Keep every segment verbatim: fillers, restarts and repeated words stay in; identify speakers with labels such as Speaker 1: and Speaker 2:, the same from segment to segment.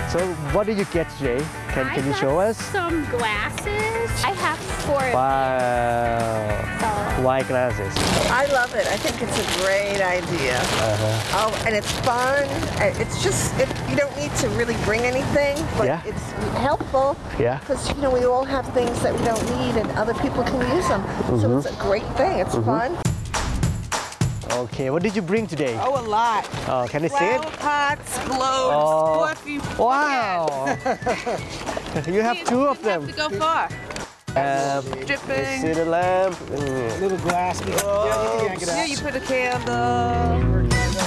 Speaker 1: So what did you get today? Can Can you show us?
Speaker 2: Some glasses. I have four.
Speaker 1: Wow. Why glasses?
Speaker 3: I love it. I think it's a great idea.
Speaker 1: Uh-huh.
Speaker 3: Oh, and it's fun. It's just it, you don't need to really bring anything, but
Speaker 1: yeah.
Speaker 3: it's helpful.
Speaker 1: Yeah.
Speaker 3: Because you know we all have things that we don't need, and other people can use them. Mm-hmm. So it's a great thing. It's mm-hmm. fun.
Speaker 1: Okay, what did you bring today?
Speaker 3: Oh, a lot.
Speaker 1: Oh, can I see it?
Speaker 3: Flower pots, globes,
Speaker 1: oh.
Speaker 3: perfume.
Speaker 1: Wow. You have two of them.
Speaker 3: Have to go far.
Speaker 1: Um,
Speaker 3: Dripping.
Speaker 1: See the lamp.
Speaker 4: Mm. Little glass. Oh. Yeah, you,
Speaker 3: yeah, you put a candle.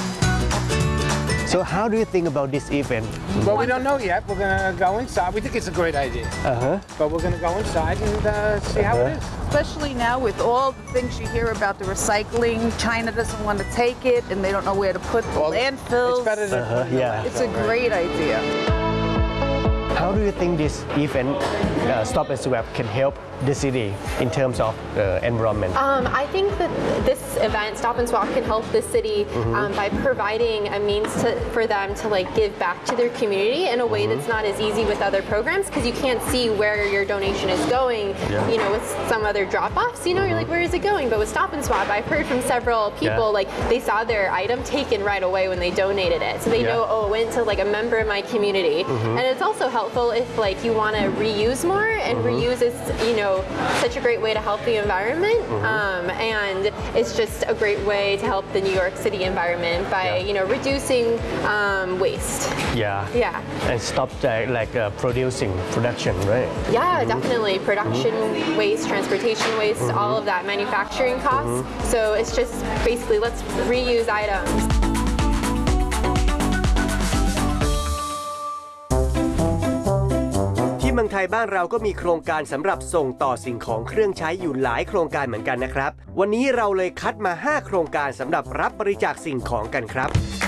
Speaker 1: So how do you think about this event?
Speaker 4: Well, we don't know yet. We're going to go inside. We think it's a great idea.
Speaker 1: Uh-huh.
Speaker 4: But we're going to go inside and uh, see uh-huh. how it is.
Speaker 3: Especially now with all the things you hear about the recycling. China doesn't want to take it and they don't know where to put the well, landfills.
Speaker 4: It's better than
Speaker 1: uh-huh. yeah.
Speaker 3: It's a great idea.
Speaker 1: How do you think this event, uh, Stop and Swap, can help the city in terms of uh, environment?
Speaker 5: Um, I think that this event, Stop and Swap, can help the city mm-hmm. um, by providing a means to, for them to like give back to their community in a way mm-hmm. that's not as easy with other programs because you can't see where your donation is going. Yeah. You know, with some other drop-offs, you know, mm-hmm. you're like, where is it going? But with Stop and Swap, I've heard from several people yeah. like they saw their item taken right away when they donated it, so they yeah. know oh, it went to like a member of my community, mm-hmm. and it's also helpful if like you want to reuse more, and mm-hmm. reuse is you know such a great way to help the environment, mm-hmm. um, and it's just a great way to help the New York City environment by yeah. you know reducing um, waste.
Speaker 1: Yeah.
Speaker 5: Yeah.
Speaker 1: And stop the, like uh, producing production, right?
Speaker 5: Yeah, mm-hmm. definitely production mm-hmm. waste, transportation waste, mm-hmm. all of that manufacturing costs. Mm-hmm. So it's just basically let's reuse items.
Speaker 1: เมืองไทยบ้านเราก็มีโครงการสำหรับส่งต่อสิ่งของเครื่องใช้อยู่หลายโครงการเหมือนกันนะครับวันนี้เราเลยคัดมาห้าโครงการสำหรับรับบริจาคสิ่งของกันครับ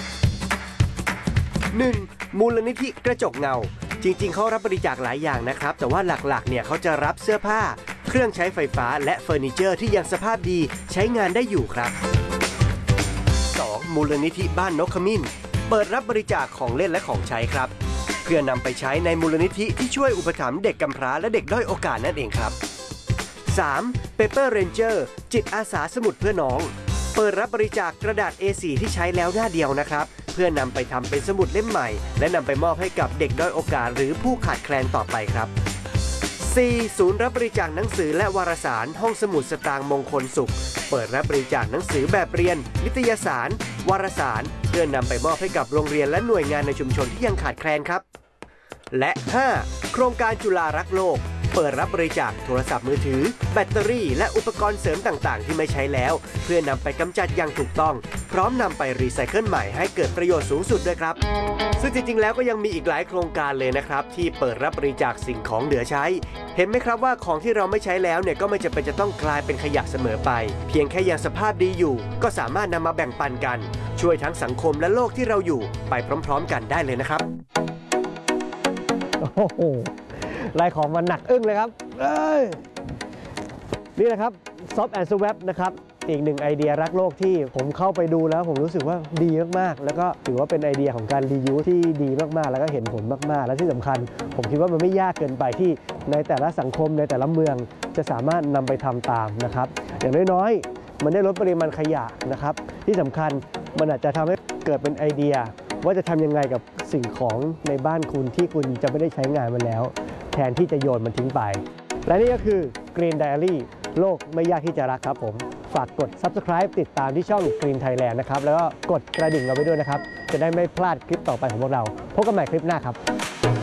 Speaker 1: หนึ่ง. มูลนิธิกระจกเงาจริงๆเขารับบริจาคหลายอย่างนะครับแต่ว่าหลักๆเนี่ยเขาจะรับเสื้อผ้าเครื่องใช้ไฟฟ้าและเฟอร์นิเจอร์ที่ยังสภาพดีใช้งานได้อยู่ครับ สอง. มูลนิธิบ้านนกขมิ้นเปิดรับบริจาคของเล่นและของใช้ครับเพื่อนำไปใช้ในมูลนิธิที่ช่วยอุปถัมภ์เด็กกำพร้าและเด็กด้อยโอกาสนั่นเองครับ สาม. Paper Ranger จิตอาสาสมุดเพื่อน้องเปิดรับบริจาคกระดาษ เอ โฟร์ ที่ใช้แล้วหน้าเดียวนะครับเพื่อนำไปทำเป็นสมุดเล่มใหม่และนำไปมอบให้กับเด็กด้อยโอกาสหรือผู้ขาดแคลนต่อไปครับ สี่. ศูนย์รับบริจาคหนังสือและวารสารห้องสมุดสตางค์มงคลสุขเปิดรับบริจาคหนังสือแบบเรียนนิตยสารวารสารเพื่อนำไปมอบให้กับโรงเรียนและหน่วยงานในชุมชนที่ยังขาดแคลนครับและ ห้า. โครงการจุฬารักโลกเปิดรับบริจาคโทรศัพท์มือถือแบตเตอรี่และอุปกรณ์เสริมต่างๆที่ไม่ใช้แล้วเพื่อนำไปกำจัดอย่างถูกต้องพร้อมนำไปรีไซเคิลใหม่ให้เกิดประโยชน์สูงสุดด้วยครับซึ่งจริงๆแล้วก็ยังมีอีกหลายโครงการเลยนะครับที่เปิดรับบริจาคสิ่งของเหลือใช้เห็นไหมครับว่าของที่เราไม่ใช้แล้วเนี่ยก็ไม่จำเป็นจะต้องกลายเป็นขยะเสมอไปเพียงแค่ยังสภาพดีอยู่ก็สามารถนำมาแบ่งปันกันช่วยทั้งสังคมและโลกที่เราอยู่ไปพร้อมๆกันได้เลยนะครับโอ้โหลายของมันหนักอึ้งเลยครับนี่นะครับ Stop and Swap นะครับอีกหนึ่งไอเดียรักโลกที่ผมเข้าไปดูแล้วผมรู้สึกว่าดีมากๆแล้วก็ถือว่าเป็นไอเดียของการรียูสที่ดีมากๆแล้วก็เห็นผลมากๆและที่สำคัญผมคิดว่ามันไม่ยากเกินไปที่ในแต่ละสังคมในแต่ละเมืองจะสามารถนำไปทำตามนะครับอย่างน้อยๆมันได้ลดปริมาณขยะนะครับที่สำคัญมันอาจจะทำให้เกิดเป็นไอเดียว่าจะทำยังไงกับสิ่งของในบ้านคุณที่คุณจะไม่ได้ใช้งานมันแล้วแทนที่จะโยนมันทิ้งไปและนี่ก็คือ Green Diary โลกไม่ยากที่จะรักครับผมฝากกด Subscribe ติดตามที่ช่อง Green Thailand นะครับแล้วก็กดกระดิ่งเราไว้ด้วยนะครับจะได้ไม่พลาดคลิปต่อไปของพวกเราพบกันใหม่คลิปหน้าครับ